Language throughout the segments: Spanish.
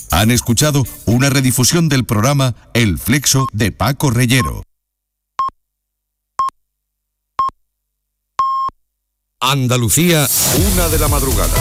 Han escuchado una redifusión del programa El Flexo de Paco Reyero. Andalucía, 1 de la madrugada.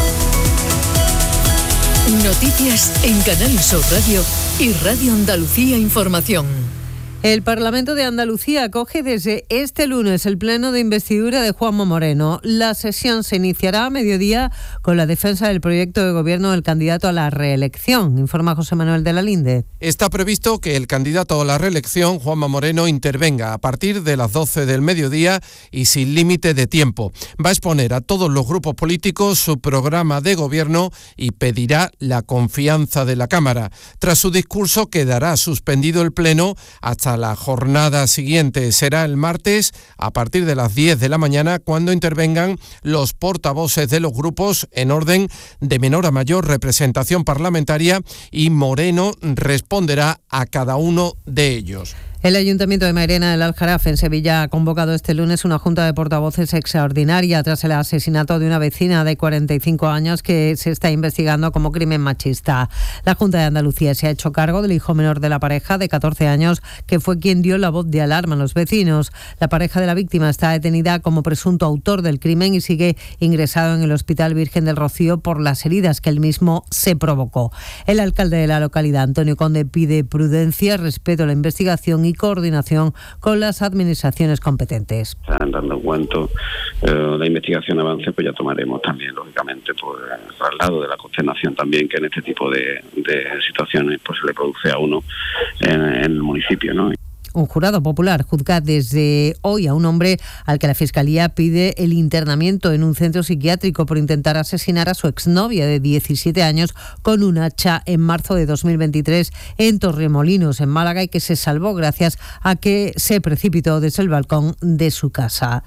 Noticias en Canal Sur Radio y Radio Andalucía Información. El Parlamento de Andalucía acoge desde este lunes el pleno de investidura de Juanma Moreno. La sesión se iniciará a mediodía con la defensa del proyecto de gobierno del candidato a la reelección, informa José Manuel de la Linde. Está previsto que el candidato a la reelección, Juanma Moreno, intervenga a partir de las 12 del mediodía y sin límite de tiempo. Va a exponer a todos los grupos políticos su programa de gobierno y pedirá la confianza de la Cámara. Tras su discurso quedará suspendido el pleno hasta la jornada siguiente. Será el martes a partir de las 10 de la mañana cuando intervengan los portavoces de los grupos en orden de menor a mayor representación parlamentaria y Moreno responderá a cada uno de ellos. El Ayuntamiento de Mairena del Aljarafe, en Sevilla, ha convocado este lunes una junta de portavoces extraordinaria tras el asesinato de una vecina de 45 años que se está investigando como crimen machista. La Junta de Andalucía se ha hecho cargo del hijo menor de la pareja, de 14 años, que fue quien dio la voz de alarma a los vecinos. La pareja de la víctima está detenida como presunto autor del crimen y sigue ingresado en el Hospital Virgen del Rocío por las heridas que él mismo se provocó. El alcalde de la localidad, Antonio Conde, pide prudencia, respeto a la investigación y coordinación con las administraciones competentes. Están dando cuento la investigación avance, pues ya tomaremos también, lógicamente, pues el traslado de la consternación también que en este tipo de situaciones pues se le produce a uno en el municipio, ¿no? Un jurado popular juzga desde hoy a un hombre al que la Fiscalía pide el internamiento en un centro psiquiátrico por intentar asesinar a su exnovia de 17 años con un hacha en marzo de 2023 en Torremolinos, en Málaga, y que se salvó gracias a que se precipitó desde el balcón de su casa.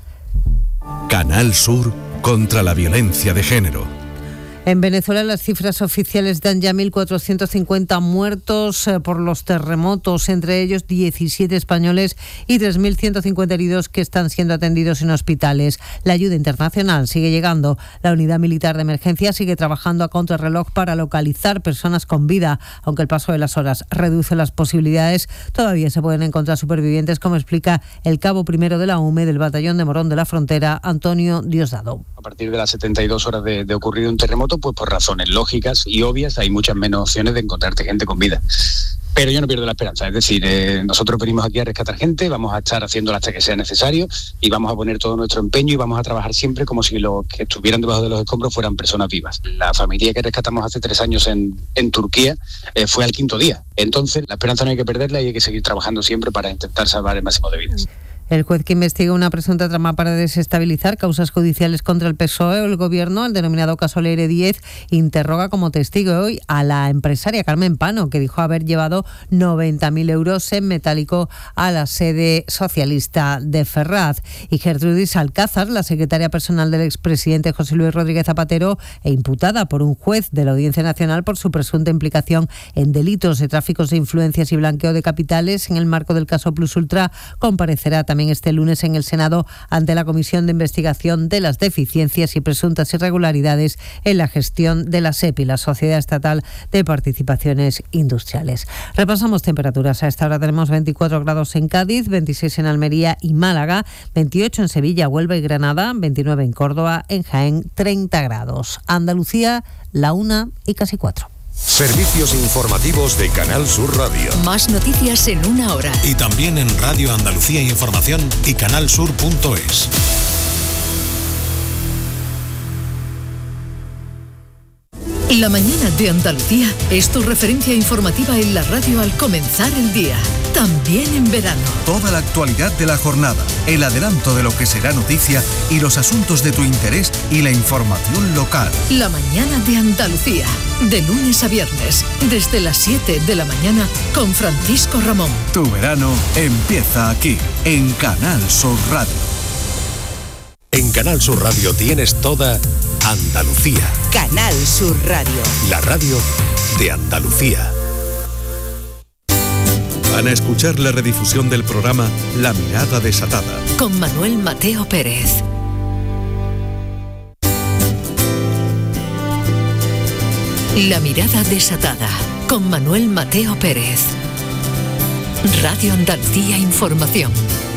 Canal Sur contra la violencia de género. En Venezuela las cifras oficiales dan ya 1.450 muertos por los terremotos, entre ellos 17 españoles y 3.150 heridos que están siendo atendidos en hospitales. La ayuda internacional sigue llegando. La unidad militar de emergencia sigue trabajando a contrarreloj para localizar personas con vida. Aunque el paso de las horas reduce las posibilidades, todavía se pueden encontrar supervivientes, como explica el cabo primero de la UME del Batallón de Morón de la Frontera, Antonio Diosdado. A partir de las 72 horas de ocurrir un terremoto, pues por razones lógicas y obvias hay muchas menos opciones de encontrarte gente con vida. Pero yo no pierdo la esperanza, es decir, nosotros venimos aquí a rescatar gente, vamos a estar haciéndolo hasta que sea necesario y vamos a poner todo nuestro empeño y vamos a trabajar siempre como si los que estuvieran debajo de los escombros fueran personas vivas. La familia que rescatamos hace 3 años en Turquía fue al 5.º día. Entonces, la esperanza no hay que perderla y hay que seguir trabajando siempre para intentar salvar el máximo de vidas. El juez que investiga una presunta trama para desestabilizar causas judiciales contra el PSOE o el Gobierno, el denominado caso Leire 10, interroga como testigo hoy a la empresaria Carmen Pano, que dijo haber llevado 90.000 euros en metálico a la sede socialista de Ferraz. Y Gertrudis Alcázar, la secretaria personal del expresidente José Luis Rodríguez Zapatero e imputada por un juez de la Audiencia Nacional por su presunta implicación en delitos de tráficos de influencias y blanqueo de capitales en el marco del caso Plus Ultra, comparecerá también este lunes en el Senado ante la Comisión de Investigación de las Deficiencias y Presuntas Irregularidades en la gestión de la SEPI, la Sociedad Estatal de Participaciones Industriales. Repasamos temperaturas. A esta hora tenemos 24 grados en Cádiz, 26 en Almería y Málaga, 28 en Sevilla, Huelva y Granada, 29 en Córdoba, en Jaén 30 grados. Andalucía, la 1:04. Servicios informativos de Canal Sur Radio. Más noticias en 1 hora. Y también en Radio Andalucía Información y canalsur.es. La mañana de Andalucía es tu referencia informativa en la radio al comenzar el día. También en verano. Toda la actualidad de la jornada, el adelanto de lo que será noticia y los asuntos de tu interés y la información local. La mañana de Andalucía, de lunes a viernes, desde las 7 de la mañana con Francisco Ramón. Tu verano empieza aquí, en Canal Sur Radio. En Canal Sur Radio tienes toda Andalucía. Canal Sur Radio. La radio de Andalucía. Van a escuchar la redifusión del programa La Mirada Desatada. Con Manuel Mateo Pérez. La Mirada Desatada. con Manuel Mateo Pérez. Radio Andalucía Información.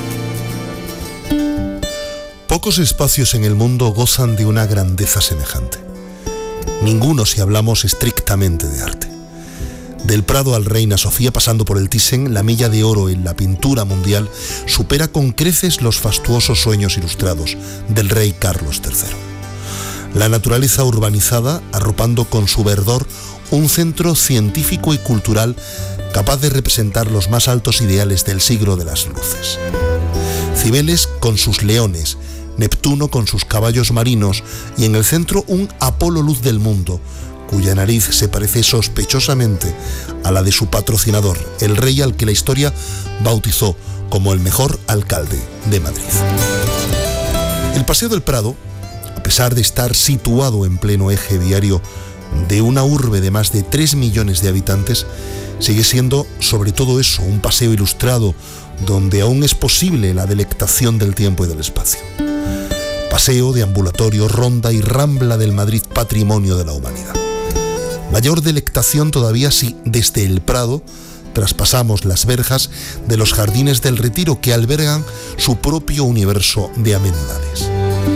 Pocos espacios en el mundo gozan de una grandeza semejante. Ninguno si hablamos estrictamente de arte. Del Prado al Reina Sofía, pasando por el Thyssen, la milla de oro en la pintura mundial supera con creces los fastuosos sueños ilustrados del rey Carlos III. La naturaleza urbanizada, arropando con su verdor un centro científico y cultural capaz de representar los más altos ideales del siglo de las luces. Cibeles con sus leones, Neptuno con sus caballos marinos y en el centro un Apolo luz del mundo, cuya nariz se parece sospechosamente a la de su patrocinador, el rey al que la historia bautizó como el mejor alcalde de Madrid. El Paseo del Prado, a pesar de estar situado en pleno eje viario de una urbe de más de 3 millones de habitantes, sigue siendo sobre todo eso, un paseo ilustrado donde aún es posible la delectación del tiempo y del espacio. Paseo, deambulatorio, ronda y rambla del Madrid patrimonio de la humanidad. Mayor delectación todavía si desde el Prado traspasamos las verjas de los Jardines del Retiro, que albergan su propio universo de amenidades.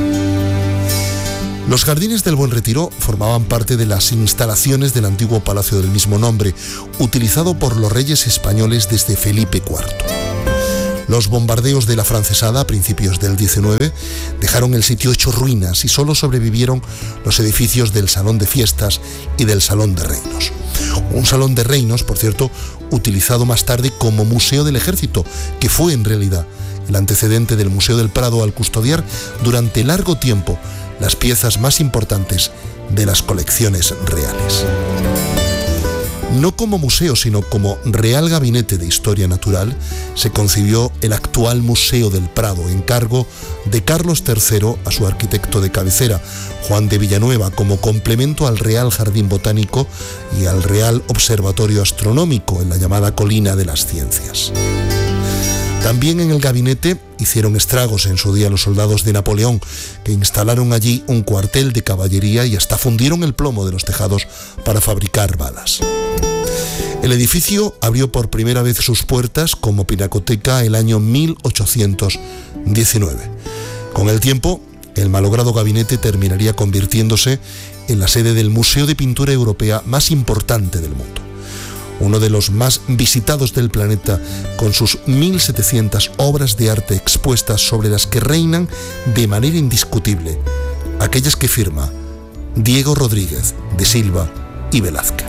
Los Jardines del Buen Retiro formaban parte de las instalaciones del antiguo palacio del mismo nombre, utilizado por los reyes españoles desde Felipe IV. Los bombardeos de la francesada a principios del XIX dejaron el sitio hecho ruinas y solo sobrevivieron los edificios del Salón de Fiestas y del Salón de Reinos. Un Salón de Reinos, por cierto, utilizado más tarde como Museo del Ejército, que fue en realidad el antecedente del Museo del Prado al custodiar durante largo tiempo las piezas más importantes de las colecciones reales. No como museo, sino como Real Gabinete de Historia Natural, se concibió el actual Museo del Prado, encargo de Carlos III a su arquitecto de cabecera, Juan de Villanueva, como complemento al Real Jardín Botánico y al Real Observatorio Astronómico en la llamada Colina de las Ciencias. También en el gabinete hicieron estragos en su día los soldados de Napoleón, que instalaron allí un cuartel de caballería y hasta fundieron el plomo de los tejados para fabricar balas. El edificio abrió por primera vez sus puertas como pinacoteca el año 1819. Con el tiempo, el malogrado gabinete terminaría convirtiéndose en la sede del Museo de Pintura Europea más importante del mundo. Uno de los más visitados del planeta, con sus 1.700 obras de arte expuestas sobre las que reinan de manera indiscutible aquellas que firma Diego Rodríguez de Silva y Velázquez.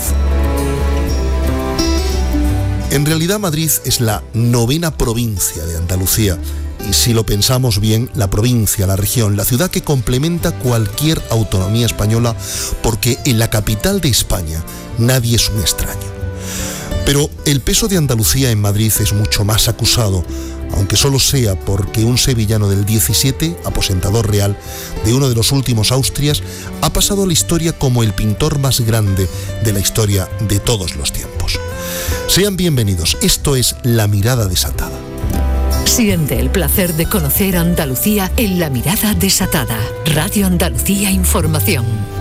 En realidad Madrid es la 9ª provincia de Andalucía y, si lo pensamos bien, la provincia, la región, la ciudad que complementa cualquier autonomía española, porque en la capital de España nadie es un extraño. Pero el peso de Andalucía en Madrid es mucho más acusado, aunque solo sea porque un sevillano del 17, aposentador real de uno de los últimos Austrias, ha pasado a la historia como el pintor más grande de la historia de todos los tiempos. Sean bienvenidos, esto es La Mirada Desatada. Siente el placer de conocer Andalucía en La Mirada Desatada. Radio Andalucía Información.